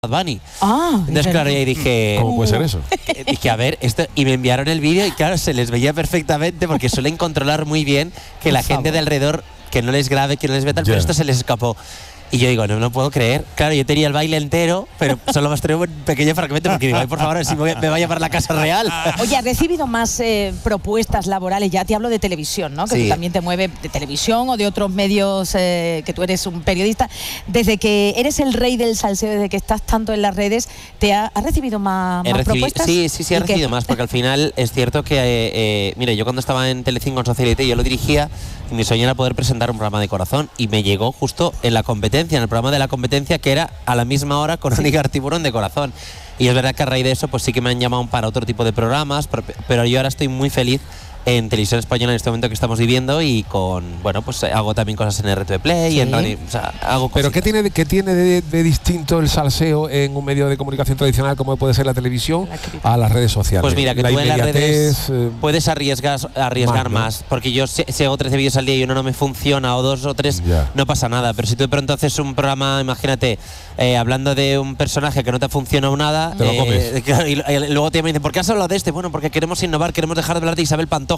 Bad Bunny. Entonces, claro, yo dije... ¿Cómo puede ser eso? Dije, a ver, esto... Y me enviaron el vídeo y claro, se les veía perfectamente porque suelen controlar muy bien que la gente de alrededor, que no les grabe, que no les ve tal, pero esto se les escapó. Y yo digo, no lo puedo creer. Claro, yo tenía el baile entero, pero solo me traído un pequeño fragmento porque digo, ay, por favor, a ver si me va a llamar la Casa Real. Oye, ¿has recibido más propuestas laborales? Ya te hablo de televisión, ¿no? Que Sí. tú también te mueves de televisión o de otros medios, que tú eres un periodista. Desde que eres el rey del salseo, desde que estás tanto en las redes, ¿has recibido más propuestas? Sí, he recibido más, porque al final es cierto que, mire, yo cuando estaba en Telecinco en Socialite, yo lo dirigía, y mi sueño era poder presentar un programa de corazón, y me llegó justo en la competencia, en el programa de la competencia, que era a la misma hora con Anígar Tiburón de corazón. Y es verdad que a raíz de eso pues sí que me han llamado para otro tipo de programas, pero yo ahora estoy muy feliz en Televisión Española en este momento que estamos viviendo, y con, bueno, pues hago también cosas en RTV Play y en radio, o sea, hago cosas. ¿Pero qué tiene de distinto el salseo en un medio de comunicación tradicional como puede ser la televisión a las redes sociales? Pues mira, que tú en las redes puedes arriesgar más, porque yo si hago 13 vídeos al día y uno no me funciona, o 2 o 3, no pasa nada, pero si tú de pronto haces un programa, imagínate, hablando de un personaje que no te funciona nada, te lo comes. Claro, y luego te dicen, ¿por qué has hablado de este? Bueno, porque queremos innovar, queremos dejar de hablar de Isabel Pantoja.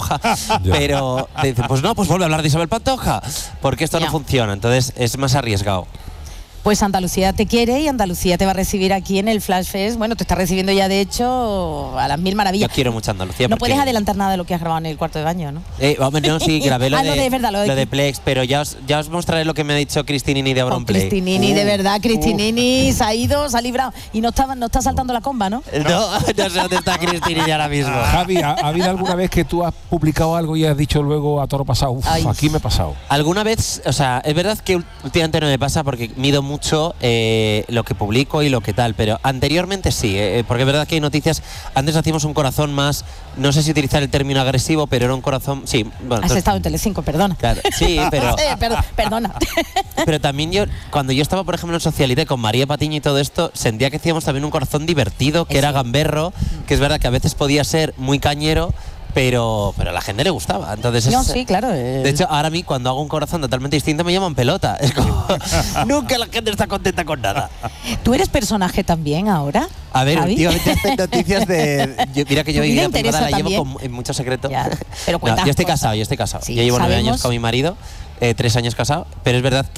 Pero te dicen, pues no, pues vuelve a hablar de Isabel Pantoja, porque esto no funciona, entonces es más arriesgado. Pues Andalucía te quiere y Andalucía te va a recibir aquí en el Flash Fest. Bueno, te está recibiendo ya, de hecho, a las mil maravillas. Yo quiero mucho Andalucía. No puedes adelantar nada de lo que has grabado en el cuarto de baño, ¿no? Hombre, no, sí, grabé lo de de Plex, pero ya os mostraré lo que me ha dicho Cristinini de Auronplay. Cristinini, de verdad, Cristinini se ha ido, se ha librado. Y no está saltando la comba, ¿no? No sé dónde está Cristinini ahora mismo. Javi, ¿ha habido alguna vez que tú has publicado algo y has dicho luego a toro pasado, aquí me he pasado? Alguna vez, o sea, es verdad que últimamente no me pasa porque mido mucho lo que publico y lo que tal, pero anteriormente sí, porque es verdad que hay noticias. Antes hacíamos un corazón más, no sé si utilizar el término agresivo, pero era un corazón, sí, bueno. Has estado en Telecinco, perdona. Claro, sí, pero perdona. Pero también cuando yo estaba, por ejemplo, en Socialite con María Patiño y todo esto, sentía que hacíamos también un corazón divertido, que era gamberro, que es verdad que a veces podía ser muy cañero, pero a la gente le gustaba. Entonces sí, claro. De hecho, ahora a mí cuando hago un corazón totalmente distinto me llaman pelota. Es como nunca la gente está contenta con nada. ¿Tú eres personaje también ahora? A ver, Javi, últimamente hacen noticias de... mira que yo mi vida privada la llevo en mucho secreto. Pero yo estoy casado. Sí, yo llevo 9 años con mi marido, 3 años casado, pero es verdad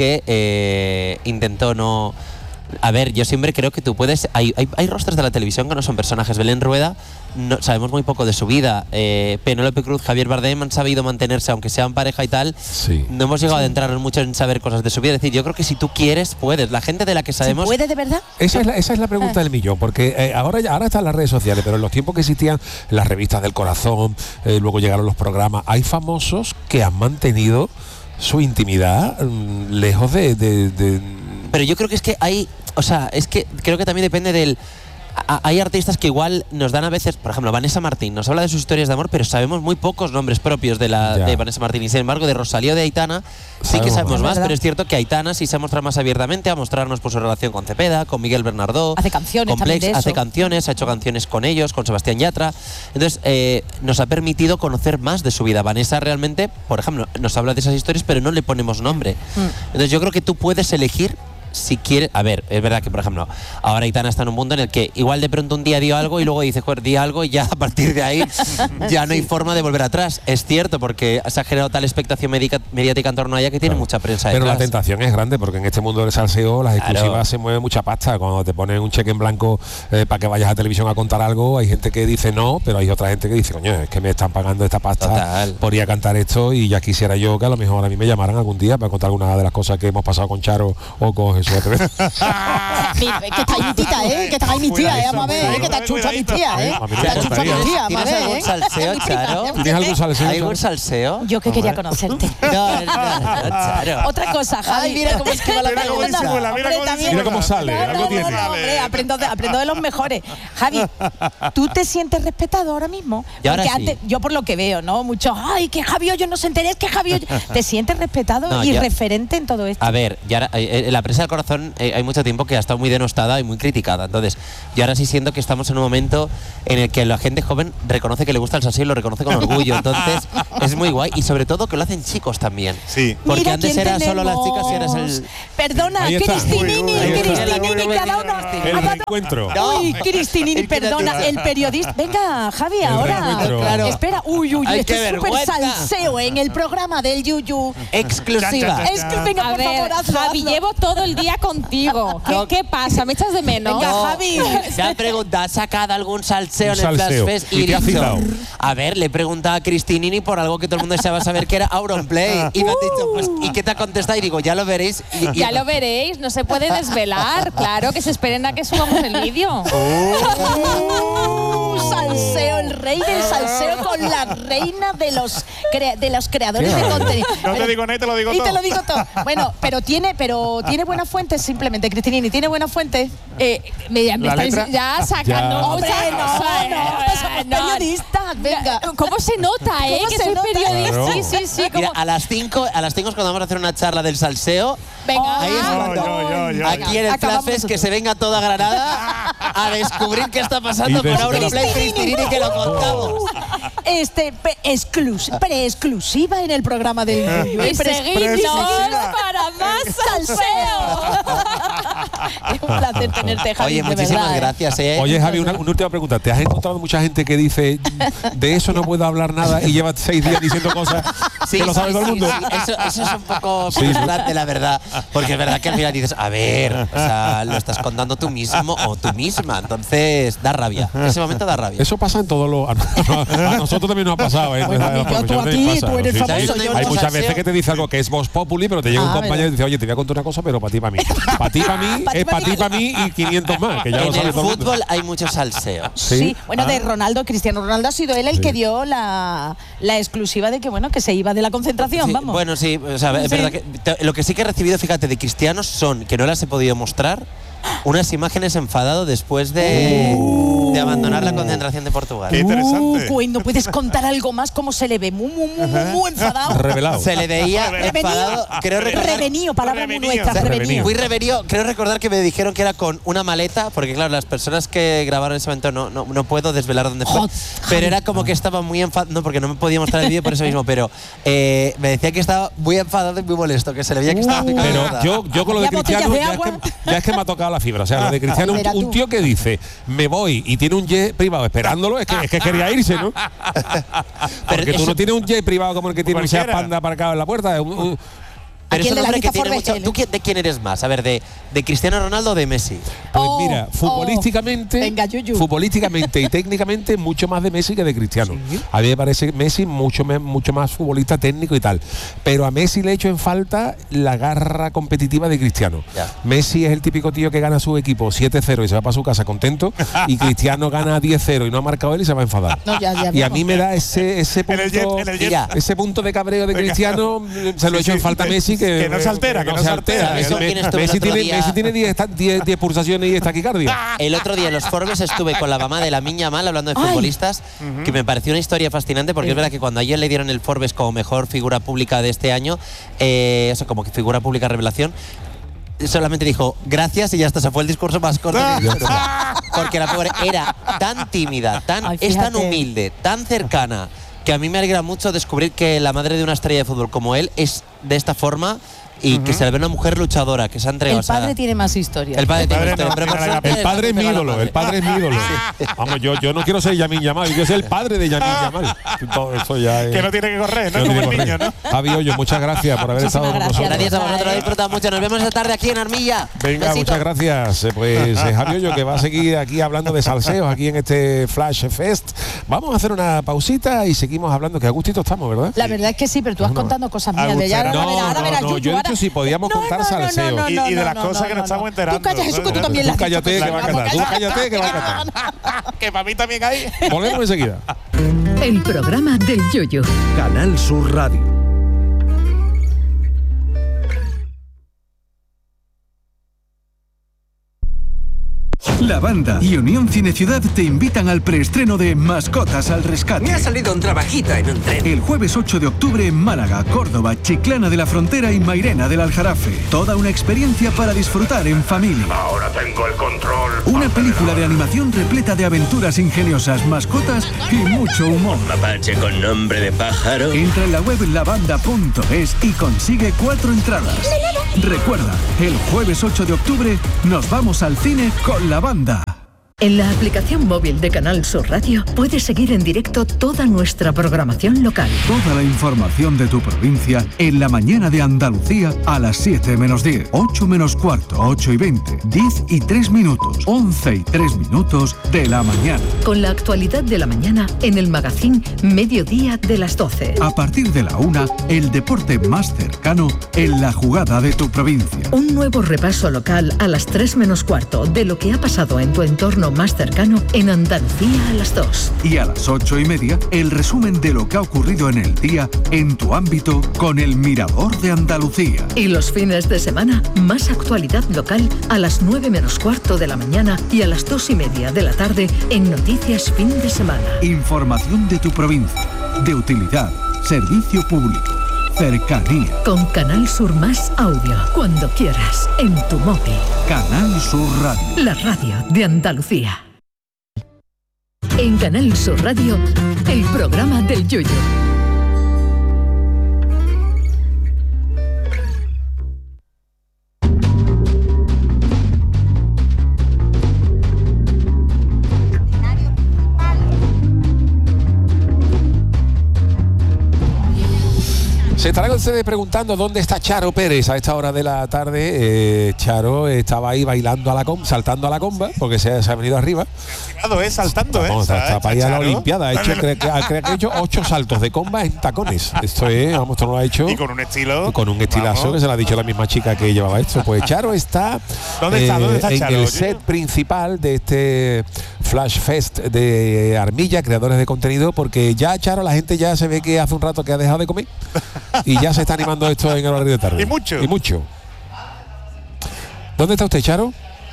que intento no... A ver, yo siempre creo que tú puedes... Hay rostros de la televisión que no son personajes. Belén Rueda, no, sabemos muy poco de su vida. Penélope Cruz, Javier Bardem han sabido mantenerse, aunque sean pareja y tal. Sí. No hemos llegado a adentrarnos mucho en saber cosas de su vida. Es decir, yo creo que si tú quieres, puedes. La gente de la que sabemos... ¿Se puede de verdad? Esa es la pregunta del millón, porque ahora están las redes sociales, pero en los tiempos que existían las revistas del corazón, luego llegaron los programas, hay famosos que han mantenido su intimidad lejos de... Pero yo creo que es que hay... O sea, es que creo que también depende del... Hay artistas que igual nos dan a veces, por ejemplo, Vanessa Martín nos habla de sus historias de amor, pero sabemos muy pocos nombres propios de Vanessa Martín, y sin embargo de Rosalía o de Aitana sí que sabemos más, pero es cierto que Aitana sí se ha mostrado más abiertamente, a mostrarnos por su relación con Cepeda, con Miguel Bernardó, hace canciones, con Plex, hace canciones, ha hecho canciones con ellos, con Sebastián Yatra, entonces nos ha permitido conocer más de su vida. Vanessa realmente, por ejemplo, nos habla de esas historias, pero no le ponemos nombre. Entonces yo creo que tú puedes elegir si quiere. A ver, es verdad que, por ejemplo, ahora Aitana está en un mundo en el que igual de pronto un día dio algo y luego dice, joder, di algo, y ya a partir de ahí ya no hay forma de volver atrás. Es cierto, porque se ha generado tal expectación mediática en torno a ella que tiene mucha prensa detrás. Pero la tentación es grande, porque en este mundo del salseo las exclusivas se mueve mucha pasta. Cuando te ponen un cheque en blanco para que vayas a televisión a contar algo, hay gente que dice no, pero hay otra gente que dice, coño, es que me están pagando esta pasta por ir a cantar esto, y ya quisiera yo que a lo mejor a mí me llamaran algún día para contar alguna de las cosas que hemos pasado con Charo o con Jesús. Mira, que está ahí mi tía, que está ahí mi tía, vamos a ver, que está chucha mi tía, que está chucha mi tía, ¿Tienes algún salseo, Charo? ¿Tienes algún salseo? ¿Hay algún salseo? Yo que quería conocerte. No, Charo. Otra cosa, Javi, mira cómo esquiva la pregunta. Mira cómo sale, algo tiene. Hombre, aprendo de los mejores. Javi, ¿tú te sientes respetado ahora mismo? Porque antes, yo por lo que veo, ¿no? Muchos, ay, que Javi Ollo no se entere, es que Javi Ollo... ¿Te sientes respetado y referente en todo esto? A ver, la prensa del corazón hay mucho tiempo que ha estado muy denostada y muy criticada. Entonces, yo ahora sí siento que estamos en un momento en el que la gente joven reconoce que le gusta el salseo y lo reconoce con orgullo. Entonces, es muy guay. Y sobre todo que lo hacen chicos también. Sí. Porque Mira, antes era solo las chicas y eras el... Perdona, Cristinini, cada uno. El encuentro. Uy, Cristinini, perdona, el periodista. Venga, Javi, ahora. Claro. Espera, Ay, esto qué es súper vergüenza. salseo en el programa del Yuyu. Exclusiva. Venga, A por ver, favor, hazlo, Javi, hazlo. llevo todo el día contigo. ¿Qué pasa? ¿Me echas de menos? Venga, Javi. Me ha preguntado, ¿has sacado algún salseo Un en el salseo. Flash Fest? ¿Y te ha dicho, citado? a ver, le he preguntado a Cristinini por algo que todo el mundo deseaba saber que era Auronplay. Y me han dicho, pues, ¿y qué te ha contestado? Y digo, ya lo veréis. Ya lo veréis, no se puede desvelar. Claro, que se esperen a que subamos el vídeo. Salseo, el rey del salseo con la reina de los creadores de contenido. No te digo nada y te lo digo y todo. te lo digo todo. Bueno, pero tiene buenas fuentes simplemente, Cristinini, ¿tiene buenas fuentes? Me ¿La estáis letra? ya sacando Ya. Hombre, somos periodistas, venga. ¿Cómo se nota, ¿Cómo que se soy nota? periodista? Claro. Sí. Mira, como- a las 5 es cuando vamos a hacer una charla del salseo. Venga. Ahí es cuando Yo. aquí en el Acabamos Flash Fest que se venga toda Granada a descubrir qué está pasando Y con desde- Auronplay Cristinini, que lo contamos. Exclusiva en el programa del Yuyu. Y seguidnos para más salseo. Es un placer tenerte, Javi. Oye, de muchísimas verdad, gracias, Oye, Javi, una última pregunta. ¿Te has encontrado mucha gente que dice de eso no puedo hablar nada y lleva 6 días diciendo cosas que lo sabe todo el mundo? Sí. Eso es un poco frustrante, la verdad. Porque es verdad que al final dices, a ver, o sea, lo estás contando tú mismo o tú misma. Entonces, da rabia. En ese momento da rabia. Eso pasa en todos los... A nosotros también nos ha pasado, ¿eh? Bueno, En la yo, tú profesión a también ti, pasa, tú eres ¿no? famoso, yo no. Hay muchas salseo. veces que te dice algo que es voz populi, pero te llega un compañero ¿verdad? y dice, oye, te voy a contar una cosa, pero para ti, para mí. Para ti, para mí, es para ti, para mí y 500 más, que ya lo En sabe el todo el mundo. fútbol hay mucho salseo. Sí, bueno, de Ah. Ronaldo, Cristiano Ronaldo ha sido él el que dio la exclusiva de que, bueno, que se iba de la concentración, Sí, vamos. bueno, sí, o sea, es Sí. verdad que lo que sí que he recibido, fíjate, de cristianos son, que no las he podido mostrar, unas imágenes enfadado después de abandonar la concentración de Portugal. Qué interesante. ¿No puedes contar algo más? ¿Cómo se le ve? Muy enfadado. Revelado. Se le veía enfadado, creo recordar. Revenío, palabra muy Revenío. nuestra, revenío. Fui reverío, creo recordar que me dijeron que era con una maleta, porque claro, las personas que grabaron ese momento no puedo desvelar dónde fue, pero era como que estaba muy enfadado, no, porque no me podía mostrar el vídeo por eso mismo, pero me decía que estaba muy enfadado y muy molesto, que se le veía que estaba muy Pero enfadado. yo con lo de ¿Ya botellas Cristiano de ya agua? es que me ha tocado la fibra. O sea, lo de Cristiano, Verá un tú. tío que dice, me voy y tiene un jet privado esperándolo, es que quería irse, ¿no? Porque tú eso- no tienes un jet privado como el que tiene un Seat Cualquiera. Panda aparcado en la puerta. Pero Aquí es el un de la hombre que Anita tiene Forbes, mucho. él. ¿Tú de quién eres más? A ver, ¿de Cristiano Ronaldo o de Messi? Pues mira, futbolísticamente, Venga, Yuyu. futbolísticamente y técnicamente mucho más de Messi que de Cristiano. A mí me parece Messi mucho más futbolista técnico y tal. Pero a Messi le echo en falta la garra competitiva de Cristiano. Ya. Messi es el típico tío que gana su equipo 7-0 y se va para su casa contento, y Cristiano gana 10-0 y no ha marcado él y se va a enfadar. No, ya Y a mí me da ese En el jet, punto, en el jet. Mira, ese punto de cabreo de Venga. Cristiano se lo Sí, echo en sí, falta a Messi que no se altera, que no se altera. Eso, ¿quién estuvo el otro día? Messi tiene 10 pulsaciones y taquicardia. El otro día en los Forbes estuve con la mamá de Lamine Yamal hablando de Ay. futbolistas, que me pareció una historia fascinante porque es verdad que cuando ayer le dieron el Forbes como mejor figura pública de este año, eso como que figura pública revelación, solamente dijo gracias y ya está, se fue el discurso más corto que he visto nunca. Porque la pobre era tan tímida, Ay, es tan fíjate. humilde, tan cercana, que a mí me alegra mucho descubrir que la madre de una estrella de fútbol como él es de esta forma y que se le ve una mujer luchadora que se ha entregado. El padre tiene más historia. El padre tiene padre historia, no, pero por tiene la- suerte El padre es mi está muy ídolo, pegado a la el padre es mi ídolo. Vamos, yo no quiero ser Yamin Yamal, yo quiero ser el padre de Yamin Yamal. Todo eso ya es... Que no tiene que correr, ¿no? no Como tiene el que niño, correr. ¿no? Javi Hoyo, muchas gracias por haber Muchísimas estado con gracias. nosotros. Gracias a vosotros, lo he disfrutado mucho. Nos vemos esta tarde aquí en Armilla. Venga, Besito. muchas gracias. Pues Javi Hoyo, que va a seguir aquí hablando de salseos aquí en este Flash Fest. Vamos a hacer una pausita y seguimos hablando, que a gustito estamos, ¿verdad? La verdad es que sí, pero tú has contando cosas mías de ya. Agustera. Ahora verás, No, Yuyu, yo he ahora- dicho si podíamos contar salseo. Y de las cosas que nos estamos enterando. Tú callas, eso que tú también Tú las has dicho cállate, que cosas. va a cantar. Tú cállate, que va a cantar. Que para mí también hay. Volvemos enseguida. El programa del Yoyo. Canal Sur Radio. La Banda y Unión Cineciudad te invitan al preestreno de Mascotas al Rescate. Me ha salido un trabajito en un tren. El jueves 8 de octubre en Málaga, Córdoba, Chiclana de la Frontera y Mairena del Aljarafe. Toda una experiencia para disfrutar en familia. Ahora tengo el control. Una película de animación repleta de aventuras ingeniosas, mascotas y mucho humor. Mapache con nombre de pájaro. Entra en la web lavanda.es y consigue 4 entradas. Recuerda, el jueves 8 de octubre nos vamos al cine con La Banda. En la aplicación móvil de Canal Sur Radio puedes seguir en directo toda nuestra programación local. Toda la información de tu provincia en la mañana de Andalucía a las 7 menos 10, 8 menos cuarto, 8 y 20, 10 y 3 minutos, 11 y 3 minutos de la mañana. Con la actualidad de la mañana en el magazín Mediodía de las 12. A partir de la 1, el deporte más cercano en la jugada de tu provincia. Un nuevo repaso local a las 3 menos cuarto de lo que ha pasado en tu entorno más cercano en Andalucía a las 2. Y a las 8 y media, el resumen de lo que ha ocurrido en el día en tu ámbito con el Mirador de Andalucía. Y los fines de semana, más actualidad local a las 9 menos cuarto de la mañana y a las 2 y media de la tarde en Noticias Fin de Semana. Información de tu provincia, de utilidad, servicio público, cercanía. Con Canal Sur Más Audio, cuando quieras, en tu móvil. Canal Sur Radio. La radio de Andalucía. En Canal Sur Radio, el programa del Yoyo. Se estarán ustedes preguntando dónde está Charo Pérez a esta hora de la tarde. Charo estaba ahí bailando a la comba, saltando a la comba, porque se ha venido arriba. Saltando, está para ir a la Olimpiada. Creo que ha hecho 8 saltos de comba en tacones. Esto es, vamos, esto no lo ha hecho. Y con un estilo. Con un estilazo, vamos, que se lo ha dicho la misma chica que llevaba esto. Pues Charo está, ¿Dónde está en Charo? el set principal de este Flash Fest de Armilla, creadores de contenido, porque ya Charo, la gente ya se ve que hace un rato que ha dejado de comer y ya se está animando esto en el horario de tarde. Y mucho. ¿Dónde está usted, Charo?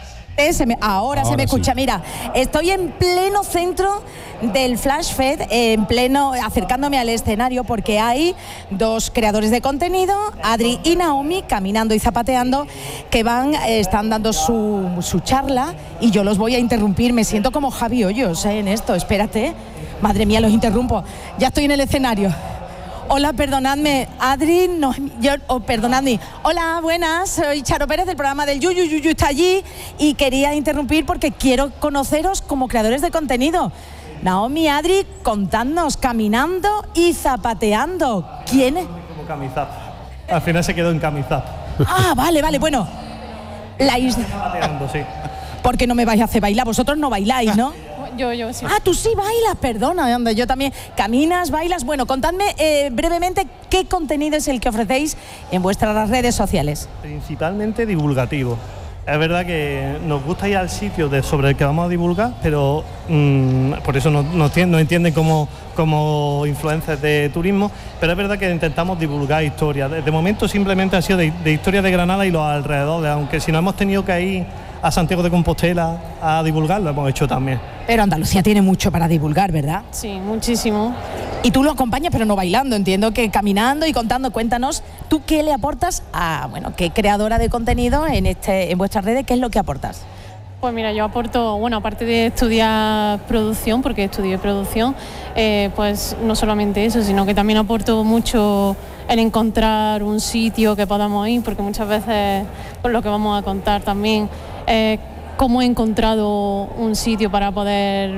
Ahora se me escucha. Mira, estoy en pleno centro del Flash Fest, acercándome al escenario, porque hay 2 creadores de contenido, Adri y Naomi, caminando y zapateando, que están dando su charla, y yo los voy a interrumpir. Me siento como Javi Hoyos en esto. Espérate, madre mía, los interrumpo. Ya estoy en el escenario. Hola, perdonadme, Adri, perdonadme. Hola, buenas, soy Charo Pérez del programa del Yuyu. Yuyu está allí y quería interrumpir porque quiero conoceros como creadores de contenido. Naomi, Adri, contadnos, caminando y zapateando. ¿Quién es? Como Camizap. Al final se quedó en Camizap. Ah, vale, bueno. Zapateando, sí. Porque no me vais a hacer bailar, vosotros no bailáis, ¿no? Yo sí. Ah, tú sí bailas, perdona, anda, yo también. Caminas, bailas. Bueno, contadme brevemente qué contenido es el que ofrecéis en vuestras redes sociales. Principalmente divulgativo. Es verdad que nos gusta ir al sitio sobre el que vamos a divulgar, pero por eso no entienden como influencers de turismo, pero es verdad que intentamos divulgar historias. De momento simplemente ha sido de historia de Granada y los alrededores, aunque si no hemos tenido que ir a Santiago de Compostela a divulgar, lo hemos hecho también. Pero Andalucía tiene mucho para divulgar, ¿verdad? Sí, muchísimo. Y tú lo acompañas, pero no bailando, entiendo que caminando y contando. Cuéntanos, ¿tú qué le aportas qué creadora de contenido en vuestras redes, qué es lo que aportas? Pues mira, yo aporto, aparte de estudiar producción, porque estudié producción, pues no solamente eso, sino que también aporto mucho el encontrar un sitio que podamos ir, porque muchas veces, por lo que vamos a contar también, cómo he encontrado un sitio para poder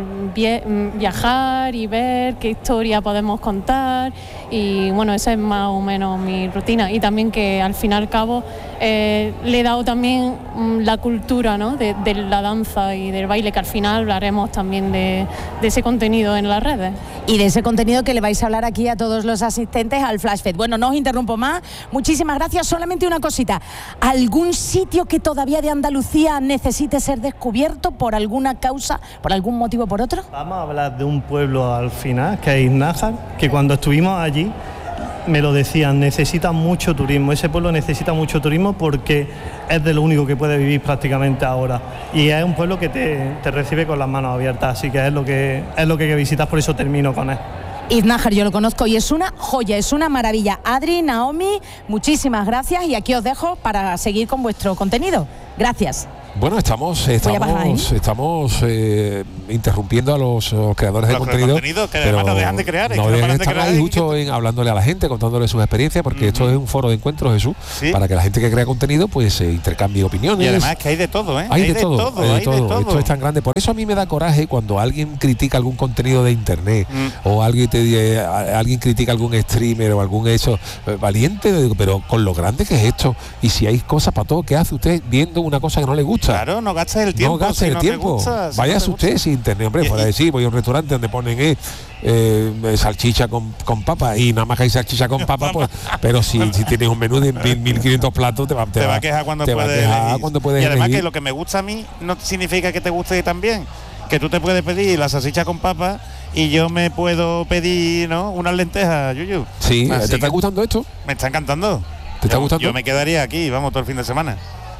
viajar y ver qué historia podemos contar, y bueno, esa es más o menos mi rutina. Y también que al fin y al cabo le he dado también la cultura, ¿no?, de la danza y del baile, que al final hablaremos también de ese contenido en las redes. Y de ese contenido que le vais a hablar aquí a todos los asistentes al Flash Fest. Bueno, no os interrumpo más, muchísimas gracias. Solamente una cosita, ¿algún sitio que todavía de Andalucía necesite ser descubierto por alguna causa, por algún motivo o por otro? Vamos a hablar de un pueblo al final, que es Nájar, que cuando estuvimos allí me lo decían, necesita mucho turismo, ese pueblo necesita mucho turismo porque es de lo único que puede vivir prácticamente ahora. Y es un pueblo que te recibe con las manos abiertas, así que es lo que visitas, por eso termino con él. Iznájar, yo lo conozco y es una joya, es una maravilla. Adri, Naomi, muchísimas gracias y aquí os dejo para seguir con vuestro contenido. Gracias. Bueno, estamos interrumpiendo a los creadores de contenido, que además no dejan de crear. No dejan de estar ahí justo hablándole a la gente, contándole sus experiencias, porque esto es un foro de encuentro, Jesús, para que la gente que crea contenido pues intercambie opiniones. Y además que hay de todo, ¿eh? Hay de todo. Esto es tan grande. Por eso a mí me da coraje cuando alguien critica algún contenido de internet o alguien critica algún streamer o algún hecho valiente, pero con lo grande que es esto. Y si hay cosas para todo, ¿qué hace usted viendo una cosa que no le gusta? Claro, no gastes el tiempo. No gastes el tiempo. Váyase usted sin internet, hombre, fuera de sí, voy a un restaurante donde ponen salchicha con papa y nada más que hay salchicha con papa, pues, pero si tienes un menú de 1.500 platos te va a quejar cuando puedes y además elegir. que lo que me gusta a mí no significa que te guste también, que tú te puedes pedir la salchicha con papa y yo me puedo pedir, ¿no?, unas lentejas, Yuyu. Sí, ¿te está gustando esto? Me está encantando. ¿Te está gustando? Yo me quedaría aquí, vamos, todo el fin de semana.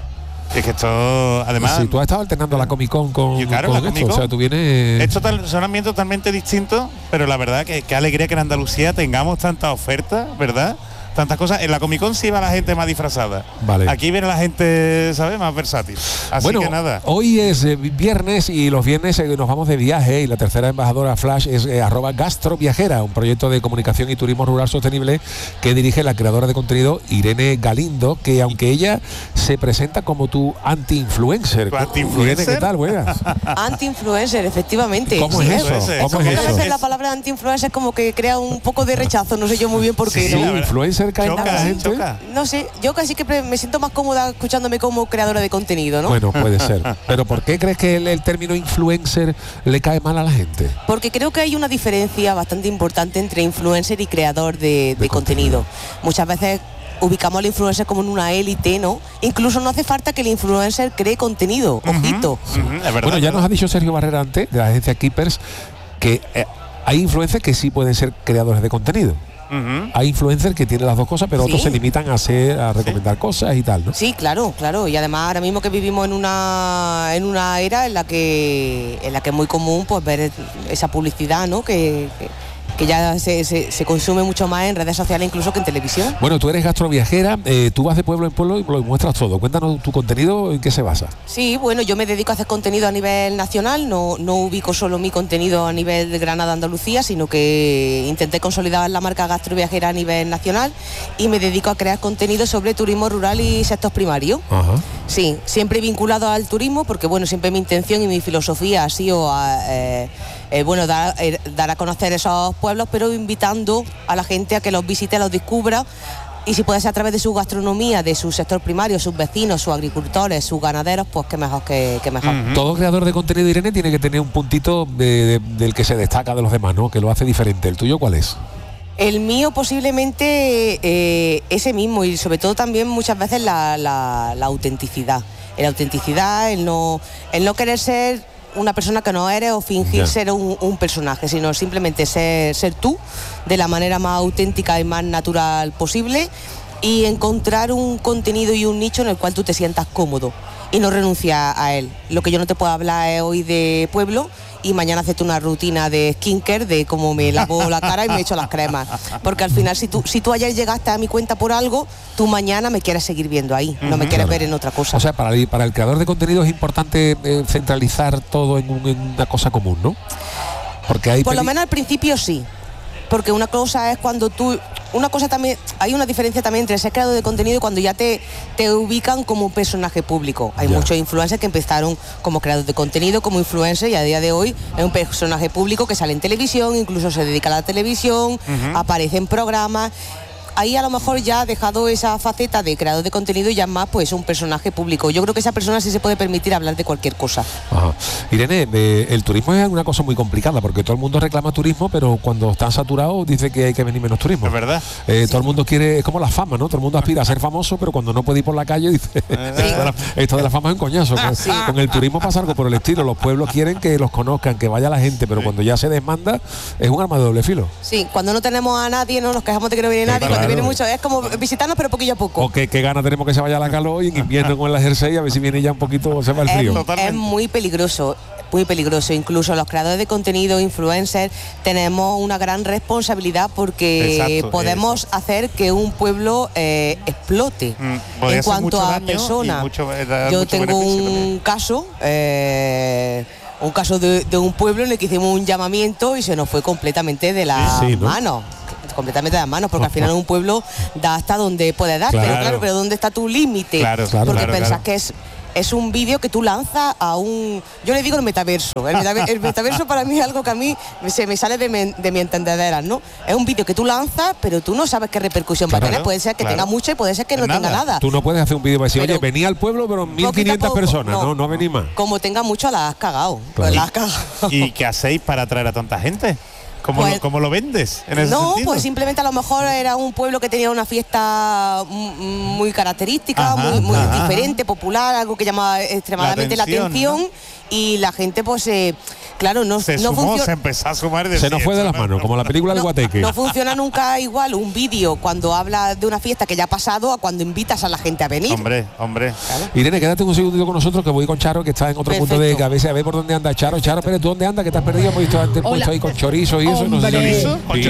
Es que esto, además... Sí, tú has estado alternando la Comic Con con esto, o sea, tú vienes... Esto son ambientes totalmente distintos, pero la verdad que qué alegría que en Andalucía tengamos tantas ofertas, ¿verdad? Tantas cosas. En la Comic Con sí va la gente más disfrazada. Vale. Aquí viene la gente, ¿sabes?, más versátil. Así bueno, que nada. Hoy es viernes y los viernes nos vamos de viaje y la tercera embajadora Flash es @gastroviajera, un proyecto de comunicación y turismo rural sostenible que dirige la creadora de contenido Irene Galindo, que aunque ella se presenta como tu anti-influencer. Irene, ¿qué tal? Buenas. Anti-influencer, efectivamente. ¿Cómo es eso? ¿Cómo es eso? La palabra anti-influencer como que crea un poco de rechazo, no sé yo muy bien por qué. Sí, ¿no? Influencer cae en la gente. No sé, yo casi que me siento más cómoda escuchándome como creadora de contenido, ¿no? Bueno, puede ser. Pero ¿por qué crees que el término influencer le cae mal a la gente? Porque creo que hay una diferencia bastante importante entre influencer y creador de contenido. Muchas veces ubicamos al influencer como en una élite, ¿no? Incluso no hace falta que el influencer cree contenido, ojito. Bueno, ya nos ha dicho Sergio Barrera antes, de la agencia Keepers, que hay influencers que sí pueden ser creadores de contenido. Hay influencers que tienen las dos cosas, pero otros se limitan a recomendar cosas y tal, ¿no? Sí, claro. Y además ahora mismo que vivimos en una era en la que es muy común pues ver esa publicidad, ¿no? Que ya se consume mucho más en redes sociales incluso que en televisión. Bueno, tú eres gastroviajera, tú vas de pueblo en pueblo y lo muestras todo. Cuéntanos tu contenido, ¿en qué se basa? Sí, bueno, yo me dedico a hacer contenido a nivel nacional, no ubico solo mi contenido a nivel de Granada, Andalucía, sino que intenté consolidar la marca gastroviajera a nivel nacional y me dedico a crear contenido sobre turismo rural y sector primario. Ajá. Sí, siempre vinculado al turismo, porque bueno, siempre mi intención y mi filosofía ha sido dar a conocer esos pueblos, pero invitando a la gente a que los visite, los descubra, y si puede ser a través de su gastronomía, de su sector primario, sus vecinos, sus agricultores, sus ganaderos, pues qué mejor que mejor. Todo creador de contenido, Irene, tiene que tener un puntito del que se destaca de los demás, ¿no? Que lo hace diferente. ¿El tuyo cuál es? El mío posiblemente ese mismo, y sobre todo también muchas veces la autenticidad. La autenticidad, el no querer ser una persona que no eres o fingir ser un personaje, sino simplemente ser tú de la manera más auténtica y más natural posible, y encontrar un contenido y un nicho en el cual tú te sientas cómodo y no renunciar a él. Lo que yo no te puedo hablar es hoy de pueblo y mañana hacerte una rutina de skincare, de cómo me lavo la cara y me echo las cremas. Porque al final, si tú ayer llegaste a mi cuenta por algo, tú mañana me quieres seguir viendo ahí, no me quieres ver en otra cosa. O sea, para el creador de contenido es importante centralizar todo en una cosa común, ¿no? Porque hay por lo menos al principio sí. Porque una cosa es cuando también, hay una diferencia también entre ser creador de contenido y cuando ya te ubican como un personaje público. Hay muchos influencers que empezaron como creadores de contenido, como influencer, y a día de hoy es un personaje público que sale en televisión, incluso se dedica a la televisión, aparece en programas. ahí a lo mejor ya ha dejado esa faceta de creador de contenido y ya más pues un personaje público. Yo creo que esa persona sí se puede permitir hablar de cualquier cosa. Ajá. Irene, el turismo es una cosa muy complicada porque todo el mundo reclama turismo, pero cuando están saturados dice que hay que venir menos turismo. Es verdad. Todo el mundo quiere, es como la fama, ¿no? Todo el mundo aspira a ser famoso, pero cuando no puede ir por la calle dice, esto de la fama es un coñazo. Con el turismo pasa algo por el estilo. Los pueblos quieren que los conozcan, que vaya la gente, pero cuando ya se desmanda es un arma de doble filo. Sí, cuando no tenemos a nadie, no nos quejamos de que no viene nadie, cuando viene mucho, es como visitarnos pero poquillo a poco. O qué gana tenemos que se vaya a la calor y en invierno con el jersey a ver si viene ya un poquito, se va el frío. Es muy peligroso. Muy peligroso, incluso los creadores de contenido, influencers, tenemos una gran responsabilidad porque podemos hacer que un pueblo explote en cuanto a personas. Yo tengo un caso de un pueblo en el que hicimos un llamamiento y se nos fue completamente de las manos. Completamente de las manos, porque al final un pueblo da hasta donde puede dar, pero ¿dónde está tu límite? Porque pensás que es un vídeo que tú lanzas a un... Yo le digo el metaverso. El metaverso para mí es algo que a mí se me sale de mi entendedera, ¿no? Es un vídeo que tú lanzas, pero tú no sabes qué repercusión va a tener. Puede ser que tenga mucha y puede ser que no tenga nada. Tú no puedes hacer un vídeo para decir, oye, venía al pueblo, pero 1.500 personas. No venís más. Como tenga mucho, la has cagado. Claro. La has cagado. ¿Y qué hacéis para atraer a tanta gente? ¿Cómo lo vendes en ese sentido? Pues simplemente a lo mejor era un pueblo que tenía una fiesta muy característica, muy diferente, popular, algo que llamaba extremadamente la atención, ¿no? Y la gente pues claro, se empezó a sumar se nos fue de las manos, como la película de Guateque. No funciona nunca igual un vídeo cuando habla de una fiesta que ya ha pasado a cuando invitas a la gente a venir. Hombre. ¿Claro? Irene, quédate un segundito con nosotros que voy con Charo, que está en otro punto de cabeza, a ver por dónde anda Charo. Charo, pero ¿tú dónde andas? Que te has perdido, hemos visto antes puesto ahí con chorizo y eso. No sé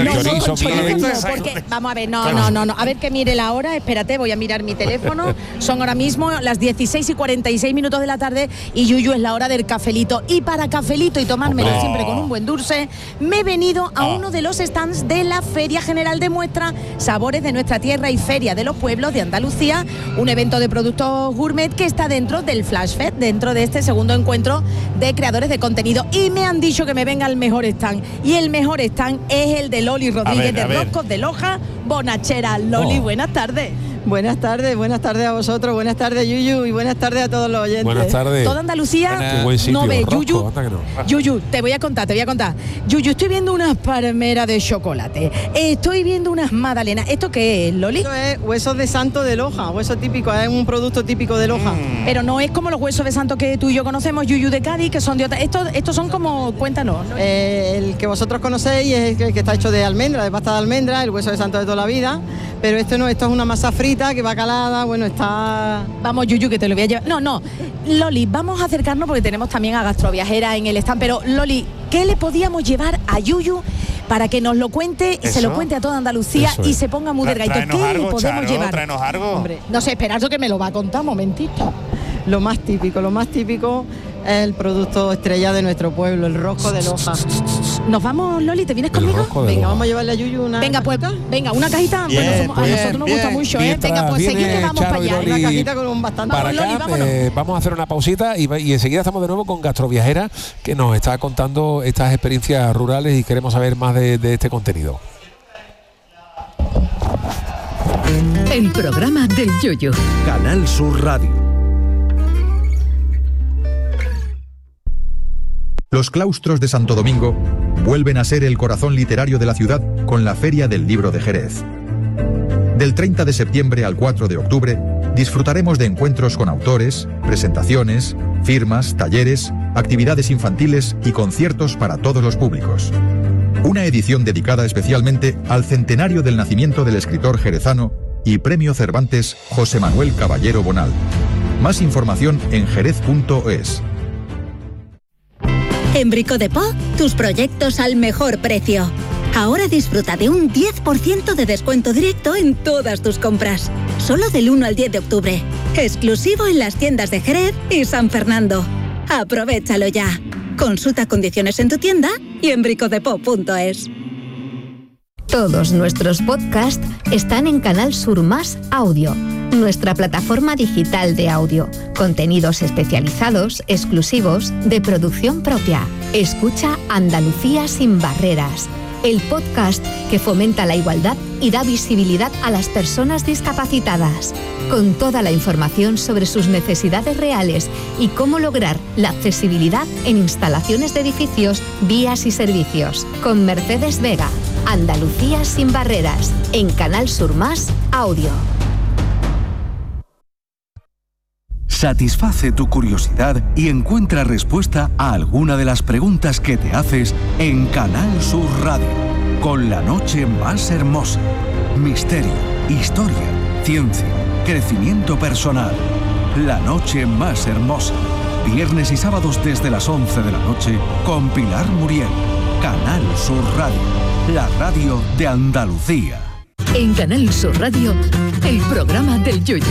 porque, vamos a ver, no. A ver que mire la hora, espérate, voy a mirar mi teléfono. Son ahora mismo las 16:46 de la tarde y Yuyu es la hora del cafelito. Y para cafelito y tomármelo siempre con un buen dulce, me he venido a uno de los stands de la Feria General de Muestra Sabores de Nuestra Tierra y Feria de los Pueblos de Andalucía, un evento de productos gourmet que está dentro del Flash Fest, dentro de este segundo encuentro de creadores de contenido. Y me han dicho que me venga el mejor stand. Y el mejor stand es el de Loli Rodríguez, de Roscos de Loja, Bonachera. Loli, buenas tardes. Buenas tardes a vosotros, buenas tardes Yuyu y buenas tardes a todos los oyentes. Buenas tardes. Toda Andalucía no ve Yuyu. Yuyu, te voy a contar. Yuyu, estoy viendo unas palmeras de chocolate, estoy viendo unas magdalenas. ¿Esto qué es, Loli? Esto es huesos de santo de Loja, hueso típico, es un producto típico de Loja. Pero no es como los huesos de santo que tú y yo conocemos, Yuyu de Cádiz, que son de otra. Estos son como, cuéntanos, ¿no? El que vosotros conocéis es el que está hecho de almendra, de pasta de almendra, el hueso de santo de toda la vida, pero esto no, esto es una masa frita que va calada, bueno, está... Vamos, Yuyu, que te lo voy a llevar. No, Loli, vamos a acercarnos porque tenemos también a Gastroviajera en el stand, pero Loli, ¿qué le podíamos llevar a Yuyu para que nos lo cuente, se lo cuente a toda Andalucía y se ponga muy delgadito? ¿Qué le podemos llevar? Tráenos algo. Hombre, no sé, esperad que me lo va a contar, un momentito. Lo más típico es el producto estrella de nuestro pueblo, el rosco de Loja. ¿Nos vamos, Loli? ¿Te vienes conmigo? Venga, vamos a llevarle a Yuyu una cajita. Venga, una cajita. Bien, a nosotros nos gusta mucho, ¿eh? Venga, pues seguid que vamos para allá. Una cajita con un bastante. Para acá, vamos a hacer una pausita y enseguida estamos de nuevo con Gastroviajera, que nos está contando estas experiencias rurales y queremos saber más de este contenido. El programa del Yuyu. Canal Sur Radio. Los claustros de Santo Domingo vuelven a ser el corazón literario de la ciudad con la Feria del Libro de Jerez. Del 30 de septiembre al 4 de octubre disfrutaremos de encuentros con autores, presentaciones, firmas, talleres, actividades infantiles y conciertos para todos los públicos. Una edición dedicada especialmente al centenario del nacimiento del escritor jerezano y Premio Cervantes José Manuel Caballero Bonal. Más información en jerez.es. En Brico de Po, tus proyectos al mejor precio. Ahora disfruta de un 10% de descuento directo en todas tus compras. Solo del 1 al 10 de octubre. Exclusivo en las tiendas de Jerez y San Fernando. Aprovechalo ya. Consulta condiciones en tu tienda y en bricodepo.es. Todos nuestros podcasts están en Canal Sur Más Audio, nuestra plataforma digital de audio. Contenidos especializados, exclusivos, de producción propia. Escucha Andalucía sin barreras. el podcast que fomenta la igualdad y da visibilidad a las personas discapacitadas, con toda la información sobre sus necesidades reales y cómo lograr la accesibilidad en instalaciones de edificios, vías y servicios. Con Mercedes Vega, Andalucía sin barreras, en Canal Sur Más Audio. Satisface tu curiosidad y encuentra respuesta a alguna de las preguntas que te haces en Canal Sur Radio, con la noche más hermosa. Misterio, historia, ciencia, crecimiento personal. La noche más hermosa. Viernes y sábados desde las 11 de la noche con Pilar Muriel. Canal Sur Radio, la radio de Andalucía. En Canal Sur Radio, el programa del Yoyo.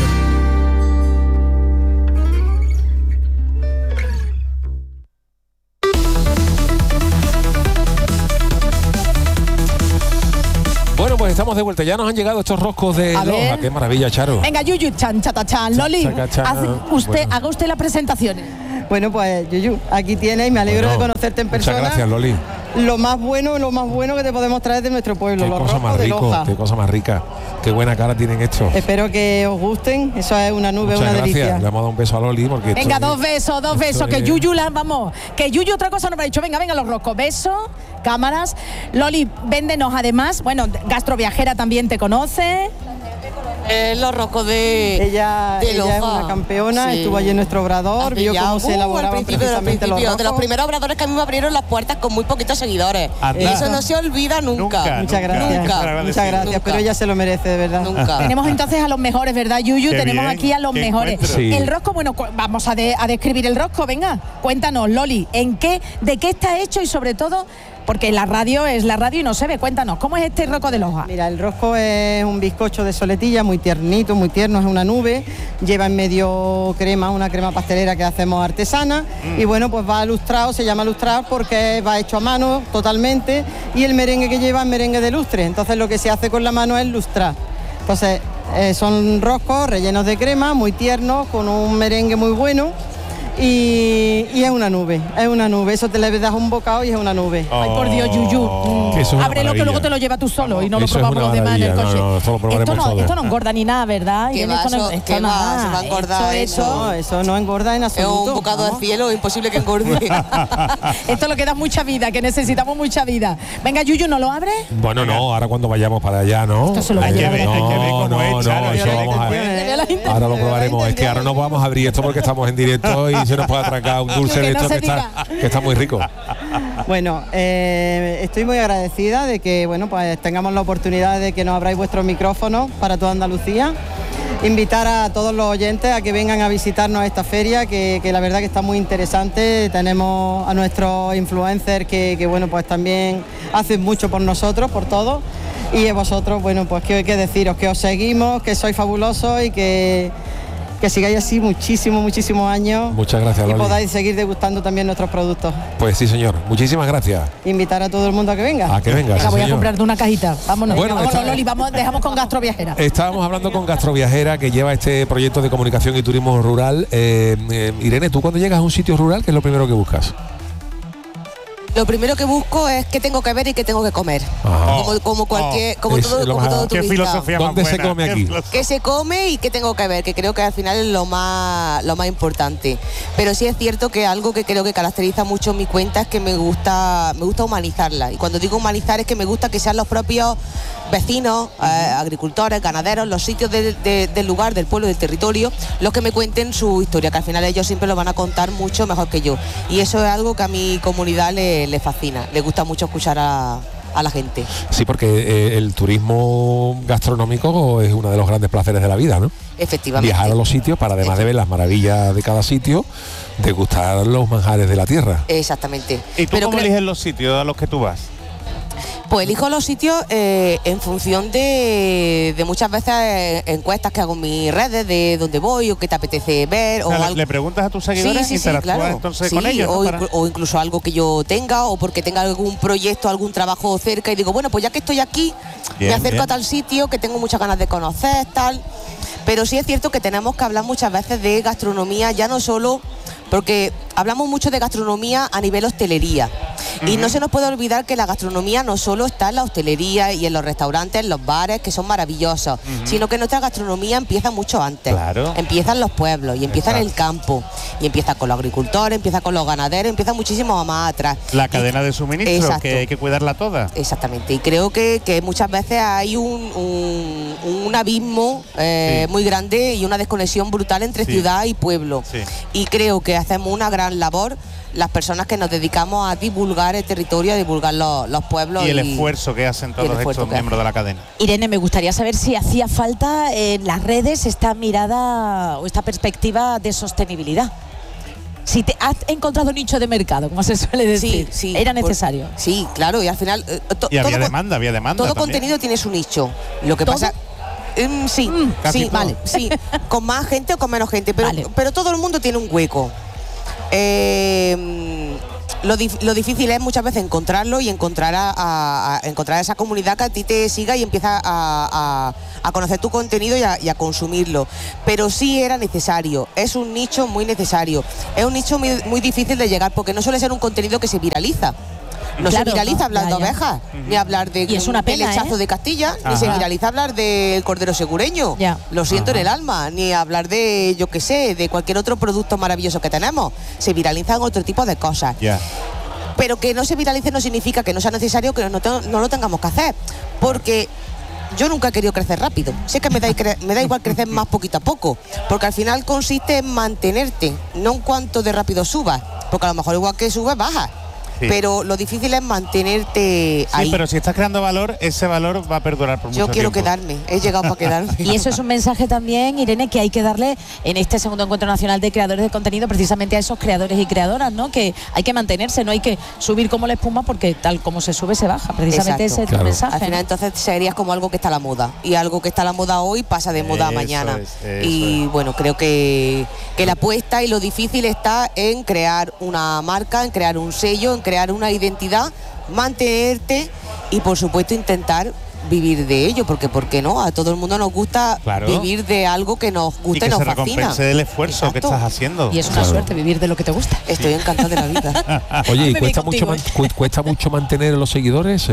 Bueno, pues estamos de vuelta. Ya nos han llegado estos roscos de Loja. Qué maravilla, Charo. Venga, Yuyu, chan, chatachan. Loli, haga usted las presentaciones. Bueno, pues Yuyu, aquí tienes y me alegro de conocerte en persona. Muchas gracias, Loli. Lo más bueno que te podemos traer de nuestro pueblo, los roscos de Loja. Qué cosa más rica. Qué buena cara tienen estos. Espero que os gusten. Eso es una nube, muchas una gracias. delicia. Le vamos a dar un beso a Loli porque venga, dos besos, que Yuyu que Yuyu otra cosa no me ha dicho. Venga, los roscos. Besos, cámaras. Loli, véndenos además. Bueno, Gastroviajera también te conoce. Los roscos de ella es una campeona, estuvo allí en nuestro obrador, vio cómo se elaboraban precisamente los roscos. De los primeros obradores que a mí me abrieron las puertas con muy poquitos seguidores. Eso no se olvida nunca. Muchas gracias, pero ella se lo merece, de verdad. Nunca. Tenemos entonces a los mejores, ¿verdad, Yuyu? Qué Tenemos bien, aquí a los mejores. Sí. El rosco, bueno, vamos a describir el rosco, venga, cuéntanos, Loli, de qué está hecho y sobre todo, porque la radio es la radio y no se ve, cuéntanos, ¿cómo es este rosco de Loja? Mira, el rosco es un bizcocho de soletilla muy tiernito, muy tierno, es una nube, lleva en medio una crema pastelera que hacemos artesana y bueno, pues va lustrado, se llama lustrado porque va hecho a mano totalmente y el merengue que lleva es merengue de lustre, entonces lo que se hace con la mano es lustrar. Entonces son roscos rellenos de crema, muy tiernos, con un merengue muy bueno. Y es una nube, eso te le das un bocado y es una nube. Ay, por Dios, Yuyu. Ábrelo que luego te lo lleva tú solo y no lo probamos los demás en el coche. Esto no engorda ni nada, ¿verdad? ¿Qué va? Esto no va a engordar eso no engorda en absoluto. Es un bocado de cielo, imposible que engorde. Esto lo que da mucha vida, que necesitamos mucha vida. Venga, Yuyu, ¿no lo abre? Bueno, no, ahora cuando vayamos para allá, ¿no? Esto se lo va a llevar. Ahora lo probaremos. Es que ahora no vamos a abrir esto porque estamos en directo y se nos puede atracar un dulce de esto que está muy rico. Bueno, estoy muy agradecida de que pues tengamos la oportunidad de que nos abráis vuestros micrófonos para toda Andalucía. Invitar a todos los oyentes a que vengan a visitarnos a esta feria, que la verdad que está muy interesante. Tenemos a nuestros influencers que pues también hacen mucho por nosotros, por todos. Y vosotros, pues qué deciros, que os seguimos, que sois fabulosos y que sigáis así muchísimos años. Muchas gracias, Loli. Y podáis seguir degustando también nuestros productos. Pues sí, señor. Muchísimas gracias. Invitar a todo el mundo a que venga. A que venga, voy a comprarte una cajita. Vámonos, Loli, dejamos con Gastroviajera. Estábamos hablando con Gastroviajera, que lleva este proyecto de comunicación y turismo rural. Irene, ¿tú cuando llegas a un sitio rural, qué es lo primero que buscas? Lo primero que busco es qué tengo que ver y qué tengo que comer. Como todo ¿Qué filosofía más buena? ¿Dónde se come aquí? ¿Qué se come y qué tengo que ver? Que creo que al final es lo más importante. Pero sí es cierto que algo que creo que caracteriza mucho mi cuenta es que me gusta humanizarla. Y cuando digo humanizar es que me gusta que sean los propios vecinos, agricultores, ganaderos, los sitios del lugar, del pueblo, del territorio, los que me cuenten su historia, que al final ellos siempre lo van a contar mucho mejor que yo. Y eso es algo que a mi comunidad le fascina, le gusta mucho escuchar a la gente. Sí, porque el turismo gastronómico es uno de los grandes placeres de la vida, ¿no? Efectivamente. Viajar a los sitios para, además de ver las maravillas de cada sitio, degustar los manjares de la tierra. Exactamente. ¿Y tú cómo eliges los sitios a los que tú vas? Pues elijo los sitios en función de muchas veces encuestas que hago en mis redes, de dónde voy o qué te apetece ver. ¿Le preguntas a tus seguidores? Sí, claro. Entonces con ellos, ¿no? o incluso algo que yo tenga, o porque tenga algún proyecto, algún trabajo cerca y digo, bueno, pues ya que estoy aquí, me acerco a tal sitio que tengo muchas ganas de conocer, tal. Pero sí es cierto que tenemos que hablar muchas veces de gastronomía, ya no solo, porque hablamos mucho de gastronomía a nivel hostelería, Y no se nos puede olvidar que la gastronomía no solo está en la hostelería y en los restaurantes, en los bares, que son maravillosos, sino que nuestra gastronomía empieza mucho antes. Claro. Empieza en los pueblos y empieza en el campo. Y empieza con los agricultores, empieza con los ganaderos, empieza muchísimo más atrás. La cadena de suministro, que hay que cuidarla toda. Exactamente. Y creo que muchas veces hay un abismo muy grande y una desconexión brutal entre ciudad y pueblo. Sí. Y creo que hacemos una gran labor las personas que nos dedicamos a divulgar el territorio, a divulgar los pueblos. Y el esfuerzo que hacen todos estos miembros de la cadena. Irene, me gustaría saber si hacía falta en las redes esta mirada o esta perspectiva de sostenibilidad. Si te has encontrado nicho de mercado, como se suele decir, sí, era necesario. Sí, claro, y al final... y había demanda Todo también. Contenido tiene su nicho. Lo que pasa... sí, vale, sí. Con más gente o con menos gente, pero todo el mundo tiene un hueco. Lo difícil es muchas veces encontrarlo y encontrar a esa comunidad que a ti te siga y empieza a conocer tu contenido y a consumirlo. Pero sí era necesario, es un nicho muy necesario. Es un nicho muy difícil de llegar porque no suele ser un contenido que se viraliza. No se viraliza hablar de ovejas, ni hablar de el lechazo de Castilla, ni se viraliza hablar del cordero segureño. Lo siento en el alma, ni hablar de, yo qué sé, de cualquier otro producto maravilloso que tenemos. Se viralizan otro tipo de cosas. Pero que no se viralice no significa que no sea necesario, que no lo tengamos que hacer. Porque yo nunca he querido crecer rápido. Sé que me da igual crecer más poquito a poco. Porque al final consiste en mantenerte, no en cuanto de rápido subas. Porque a lo mejor igual que subes, bajas. Sí. Pero lo difícil es mantenerte ahí. Sí, pero si estás creando valor, ese valor va a perdurar por mucho tiempo. Yo quiero quedarme, he llegado para quedarme. Y eso es un mensaje también, Irene, que hay que darle en este segundo encuentro nacional de creadores de contenido precisamente a esos creadores y creadoras, ¿no? Que hay que mantenerse, no hay que subir como la espuma porque tal como se sube se baja. Precisamente ese es el mensaje. Al final entonces serías como algo que está a la moda. Y algo que está a la moda hoy pasa de moda a mañana. Bueno, creo que la apuesta y lo difícil está en crear una marca, en crear un sello, en crear una identidad, mantenerte y por supuesto intentar vivir de ello, porque ¿por qué no? A todo el mundo nos gusta vivir de algo que nos gusta y nos fascina. Y que se recompense del esfuerzo que estás haciendo. Y es una suerte vivir de lo que te gusta. Estoy encantada de la vida. Oye, ¿y cuesta mucho mantener a los seguidores?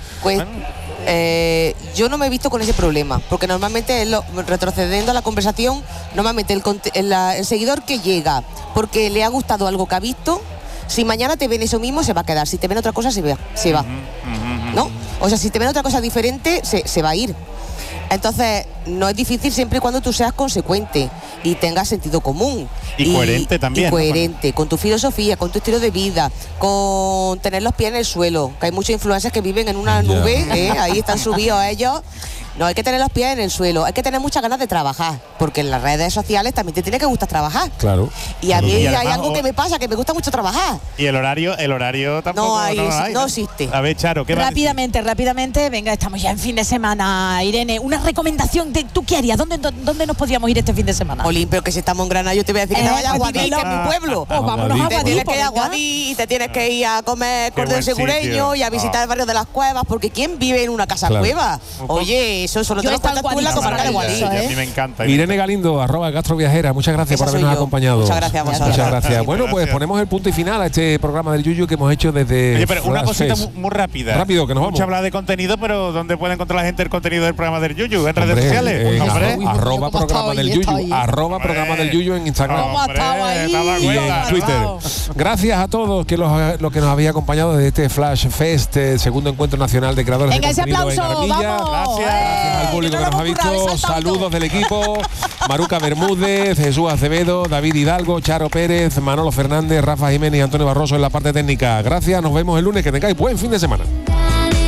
Yo no me he visto con ese problema, porque normalmente, retrocediendo a la conversación, normalmente el seguidor que llega porque le ha gustado algo que ha visto, si mañana te ven eso mismo, se va a quedar. Si te ven otra cosa, se va. ¿No? O sea, si te ven otra cosa diferente, se va a ir. Entonces, no es difícil siempre y cuando tú seas consecuente y tengas sentido común. Y coherente también. Y coherente, con tu filosofía, con tu estilo de vida, con tener los pies en el suelo. Que hay muchos influencers que viven en una nube, ahí están subidos ellos. No, hay que tener los pies en el suelo, hay que tener muchas ganas de trabajar, porque en las redes sociales también te tiene que gustar trabajar. Claro. Y a mí hay algo que me pasa, que me gusta mucho trabajar. Y el horario tampoco no existe. A ver, Charo, ¿qué rápidamente, venga, estamos ya en fin de semana. Irene, una recomendación de ¿tú qué harías? ¿Dónde nos podríamos ir este fin de semana? Olín, pero que si estamos en Granada, yo te voy a decir que te vayas a Guadí, que es mi pueblo. Pues vámonos a Guadí. Te tienes que ir a Guadí y te tienes que ir a comer cordero segureño y a visitar el barrio de las Cuevas, porque ¿quién vive en una casa cueva? Oye, eso solo te lo puedes en la comarca de Guadí. A mí me encanta. Irene Galindo, @gastroviajera, muchas gracias por habernos acompañado. Muchas gracias a vosotros. Muchas gracias. Bueno, pues ponemos el punto y final a este programa del Yuyu que hemos hecho desde... Oye, pero una cosita muy rápida. Rápido, que nos vamos. Mucho hablar de contenido, pero ¿dónde puede encontrar la gente el contenido del programa del Yuyu? ¿En redes sociales? @programa del Yuyu, @programa del Yuyu en Instagram y en Twitter. Gracias a todos los que nos habéis acompañado desde este Flash Fest, segundo encuentro nacional de creadores de contenido en Armilla. Gracias al público que nos ha visto. Saludos del equipo: Maruca Bermúdez, Jesús Acevedo, David Hidalgo, Charo Pérez, Manolo Fernández, Rafa Jiménez y Antonio Barroso en la parte técnica. Gracias, nos vemos el lunes, que tengáis buen fin de semana.